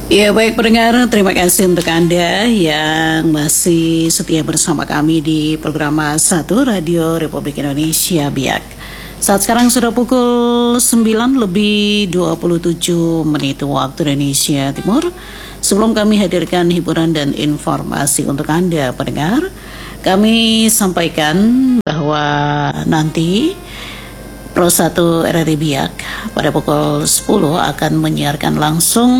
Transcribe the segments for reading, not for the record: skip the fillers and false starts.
Ya baik pendengar, terima kasih untuk Anda yang masih setia bersama kami di program 1 Radio Republik Indonesia Biak. Saat sekarang sudah pukul 9 lebih 27 menit waktu Indonesia Timur. Sebelum kami hadirkan hiburan dan informasi untuk Anda pendengar, kami sampaikan bahwa nanti Pro 1 RRI Biak pada pukul 10 akan menyiarkan langsung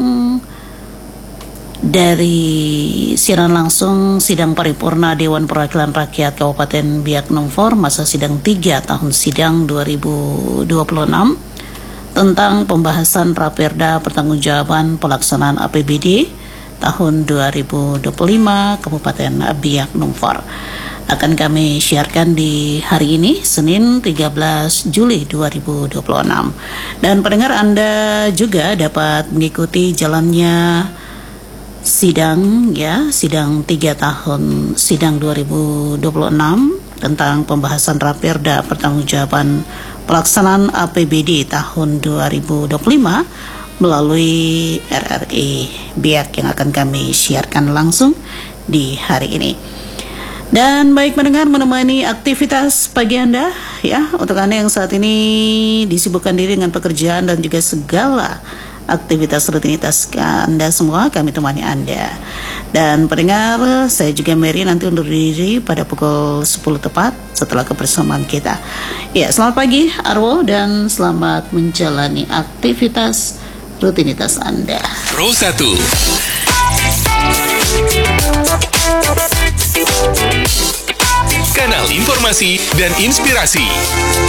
dari siaran langsung sidang paripurna Dewan Perwakilan Rakyat Kabupaten Biak Numfor masa sidang 3 tahun sidang 2026 tentang pembahasan Raperda Pertanggungjawaban Pelaksanaan APBD tahun 2025 Kabupaten Biak Numfor. Akan kami siarkan di hari ini, Senin 13 Juli 2026. Dan pendengar, Anda juga dapat mengikuti jalannya sidang 3 tahun sidang 2026 tentang pembahasan Raperda Pertanggungjawaban Pelaksanaan APBD tahun 2025 melalui RRI Biak yang akan kami siarkan langsung di hari ini. Dan baik mendengar, menemani aktivitas pagi Anda ya, untuk Anda yang saat ini disibukkan diri dengan pekerjaan dan juga segala aktivitas rutinitas Anda semua, kami temani Anda. Dan pendengar, saya juga Mary nanti undur diri pada pukul 10 tepat setelah kebersamaan kita. Ya, selamat pagi Arwo dan selamat menjalani aktivitas rutinitas Anda. Pro 1 Kanal informasi dan inspirasi.